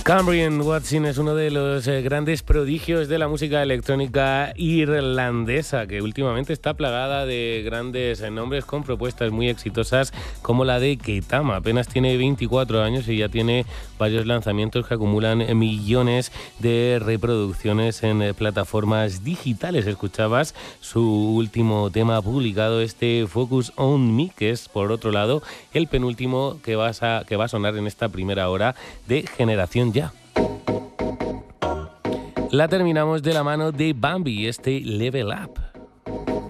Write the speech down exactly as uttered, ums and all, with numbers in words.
Cambrian Watson es uno de los eh, grandes prodigios de la música electrónica irlandesa, que últimamente está plagada de grandes eh, nombres con propuestas muy exitosas como la de Keitama. Apenas tiene veinticuatro años y ya tiene varios lanzamientos que acumulan millones de reproducciones en eh, plataformas digitales. Escuchabas su último tema publicado, este Focus on Me, que es por otro lado el penúltimo que, vas a, que va a sonar en esta primera hora de Generación Ya. La terminamos de la mano de Bambi, este Level Up.